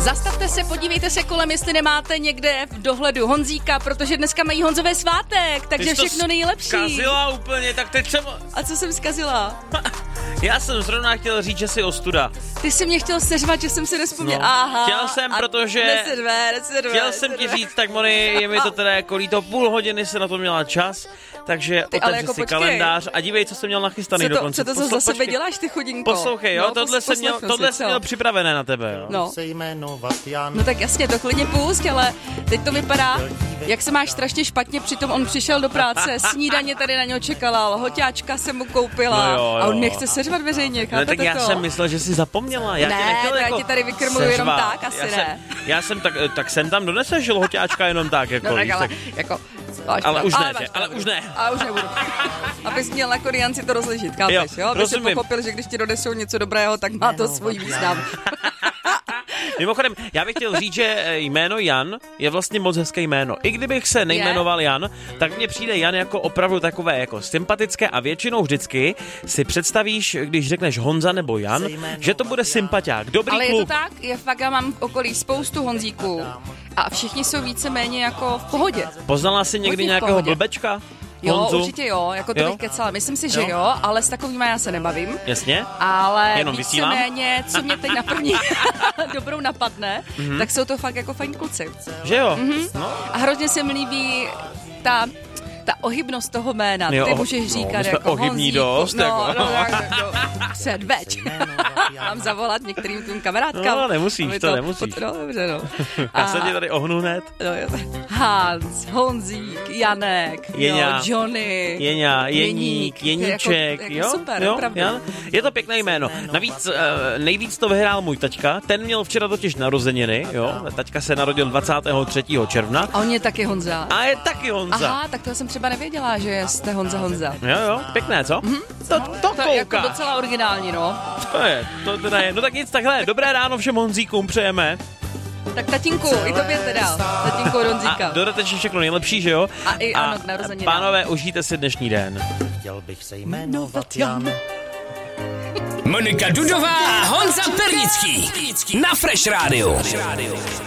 Zastavte se, podívejte se kolem, jestli nemáte někde v dohledu Honzíka, protože dneska mají Honzové svátek, takže všechno nejlepší. Zkazila úplně, tak teď jsem... A co jsem zkazila? Já jsem zrovna chtěl říct, že jsi ostuda. Ty jsi mě chtěl seřvat, že jsem si nespomněl. No. Aha. Chtěl jsem, protože... Neserve. Chtěl jsem ti říct, tak Moni, je mi to teda jako líto, půl hodiny se na to měla čas, takže otevři jako si kalendář a dívej, co jsem měl nachystaný dokonce. Co to za sebe děláš, ty chudinko? Poslouchej, jo, tohle jsem měl připravené na tebe, jo. No tak jasně, to klidně pusť, ale teď to vypadá, jak se máš strašně špatně, přitom on přišel do práce, snídaně tady na něho čekala, lhoťáčka jsem mu koupila a on mě chce seřvat veřejně, chápete tak já jsem myslel, že jsi zapomněla. Já já ti tady vykrmuju jenom tak, asi ne. Já jsem tak sem tam doneseš lhoťáčka jenom tak, jako. No tak ale, jako... Ale už ne. Ale už nebudu. Abys měl na korianci to rozlišit, chápeš, jo? Aby si pochopil, že když ti donesou něco dobrého, tak má to svůj význam. Mimochodem, já bych chtěl říct, že jméno Jan je vlastně moc hezké jméno. I kdybych se nejmenoval Jan, tak mně přijde Jan jako opravdu takové jako sympatické a většinou vždycky si představíš, když řekneš Honza nebo Jan, že to bude sympatiák, dobrý ale kluk. Ale je to tak, fakt, já mám v okolí spoustu Honzíků a všichni jsou víceméně jako v pohodě. Poznala jsi někdy nějakého blbečka? Jo, určitě jo, jako to bych kecala. Myslím si, že jo, ale s takovýma já se nebavím. Jasně. Ale víceméně, co mě teď na první dobrou napadne, tak jsou to fakt jako fajn kluci. Že jo? No. A hrozně se mi líbí ta ohybnost toho jména. Ty můžeš říkat jako ohybní dost. Předveď. Mám zavolat některým tvým kamarádkám. No, nemusíš. No, dobře, no. Já se tě tady ohnu hned. Hans, Honzík, Janek, Johnny, Jeňa, Jeník, Jeníček. Jako super, opravdu. Je to pěkné jméno. Navíc nejvíc to vyhrál můj taťka. Ten měl včera totiž narozeniny. Jo? Taťka se narodil 23. června. A on je taky Honza. A je taky Honza. Aha, tak to jsem třeba nevěděla, že jste Honza. Jo, pěkné, co? To je jako docela originální, no. To teda je. No tak nic, takhle, dobré ráno všem Honzíkům přejeme. Tak tatínku, i tobě teda, tatínku od Honzíka. A dodatečně všechno nejlepší, že jo? A i ano, k narozeninám. Pánové, užijte si dnešní den. Chtěl bych se jmenovat Jan. Monika Dudová a Honza Pernický na Fresh Radio.